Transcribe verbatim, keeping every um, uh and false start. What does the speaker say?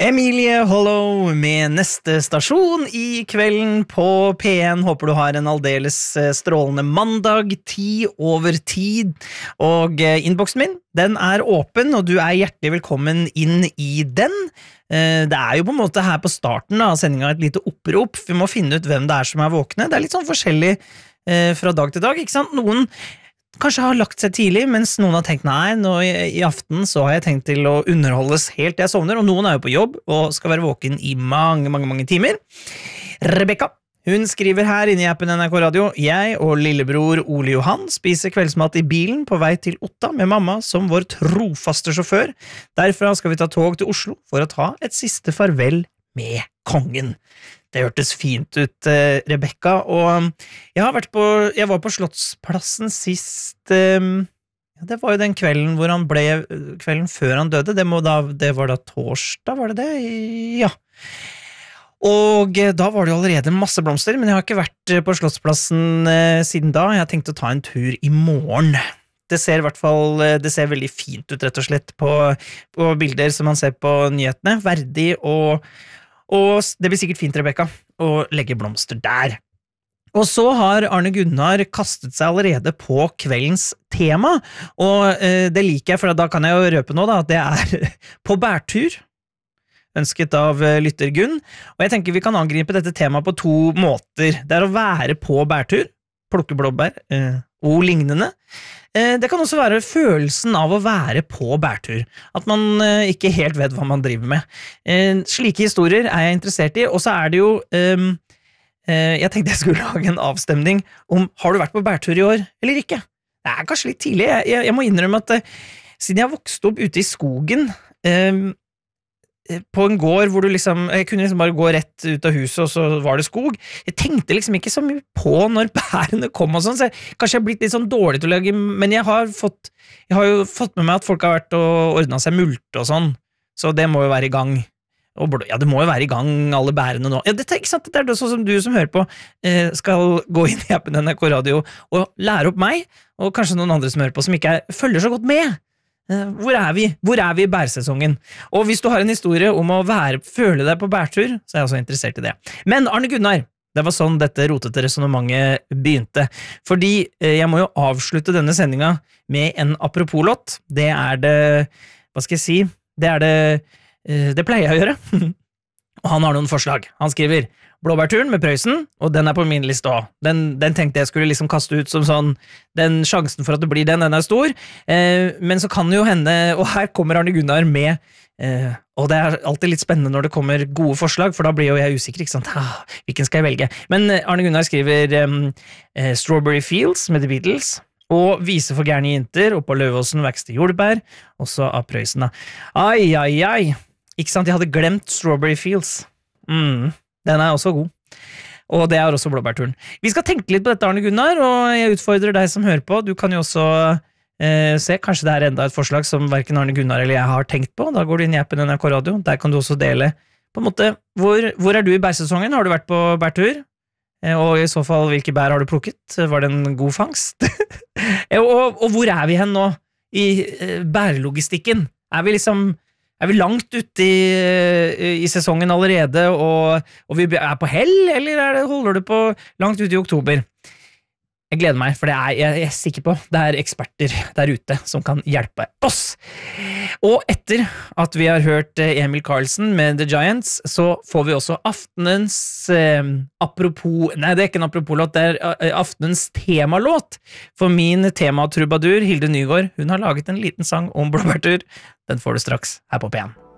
Emilie Hollow med neste stasjon i kvelden på P en. Håper du har en aldeles strålende mandag, ti over tid. Og innboksen min, den er åpen, og du er hjertelig velkommen inn i den. Det er jo på en måte her på starten av sendingen et lite opprop. Vi må finne ut hvem det er som er våkne. Det er litt sånn forskjellig fra dag til dag, ikke sant? Noen kanskje har lagt seg tidlig, mens noen har tenkt nei, nå i, i aften så har jeg tenkt til å underholdes helt til jeg sovner, og noen er jo på jobb og skal være våken i mange, mange, mange timer. Rebecca, hun skriver her inne i appen N R K Radio: jeg og lillebror Ole Johan spiser kveldsmat i bilen på vei til Otta med mamma som vår trofaste sjåfør. Derfra skal vi ta tog til Oslo for å ta et siste farvel med kongen. Det hørtes fint ut, Rebecca, og jeg har vært på, jeg var på Slottsplassen sist, um, det var jo den kvelden hvor han ble, kvelden før han døde, det, må da, det var da torsdag, var det det? Ja. Og da var det jo allerede masse blomster, men jeg har ikke vært på Slottsplassen uh, siden da. Jeg har tenkt å ta en tur i morgen. Det ser i hvert fall, det ser veldig fint ut rett og slett på, på bilder som man ser på nyhetene, verdig og Og det blir sikkert fint, Rebecca, å legge blomster der. Og så har Arne Gunnar kastet seg allerede på kveldens tema, og eh, det liker jeg, for da kan jeg jo røpe nå da, at det er på bærtur, ønsket av eh, lytter Gunn. Og jeg tenker vi kan angripe dette temaet på to måter. Det er å være på bærtur, plukke blåbær eh, og lignende. Det kan også være følelsen av å være på bærtur, at man ikke helt vet hva man driver med. Slike historier er jeg interessert i, og så er det jo, um, jeg tenkte jeg skulle lage en avstemning om har du vært på bærtur i år, eller ikke? Det er kanskje litt tidlig, jeg, jeg, jeg må innrømme at siden jeg vokste opp ute i skogen, um, på en gård hvor du liksom, jeg kunne liksom bare gå rett ut av huset og så var det skog. Jeg tenkte liksom ikke så mye på når bærene kom og sånn, så jeg, kanskje jeg har blitt litt sånn dårlig til å lage, men jeg har fått, jeg har jo fått med meg at folk har vært og ordnet seg multe og sånn, så det må jo være i gang. Og, ja, det må jo være i gang alle bærene nå. Ja, det, ikke sant? Det er det sånn som du som hører på skal gå inn i appen N R K Radio og lære opp meg, og kanskje noen andre som hører på som ikke er, følger så godt med. Hvor er vi? Hvor er vi i bærsesongen? Og hvis du har en historie om å være, føle deg på bærtur, så er jeg også interessert i det. Men Arne Gunnar, det var sånn dette rotete resonemanget begynte. Fordi jeg må jo avslutte denne sendinga med en apropos-låt. Det er det, hva skal jeg si, det er det, det pleier jeg å gjøre. Og han har noen forslag. Han skriver Blåbærturen med Prøysen, og den er på min liste også. Den, den tenkte jeg skulle liksom kaste ut som sånn, den sjansen for at det blir den, den er stor. Eh, men så kan det jo hende, og her kommer Arne Gunnar med, eh, og det er alltid litt spennende når det kommer gode forslag, for da blir jo jeg usikker, ikke sant? Ah, hvilken skal jeg velge? Men Arne Gunnar skriver eh, Strawberry Fields med The Beatles, og Vise for gærne jenter, og på Løvåsen vekste jordbær, også av Prøysen da. Ai, ai, ai. Ikke sant, jeg hadde glemt Strawberry Fields. Mhm. Den er også god, og det er også blåbærturen. Vi skal tenke litt på dette, Arne Gunnar, og jeg utfordrer deg som hører på. Du kan jo også eh, se, kanskje det er enda et forslag som hverken Arne Gunnar eller jeg har tenkt på. Da går du inn i appen N R K Radio. Der kan du også dele på en måte, hvor, hvor er du i bærsesongen? Har du vært på bærtur? Eh, og i så fall, hvilke bær har du plukket? Var det en god fangst? og, og hvor er vi hen nå i eh, bærlogistikken? Er vi liksom... Er vi langt ute i, i sesongen allerede, og, og vi er på hell, eller er det, holder du på langt ute i oktober? Jeg gleder meg, for det er, jeg er sikker på, det er eksperter der ute som kan hjelpe oss. Og etter at vi har hørt Emil Karlsen med The Giants, så får vi også aftenens eh, apropos, nei det er ikke en apropos-låt, det er eh, aftenens temalåt. For min tematrubadur, Hilde Nygaard, hun har laget en liten sang om blåbærtur. Den får du straks her på P en.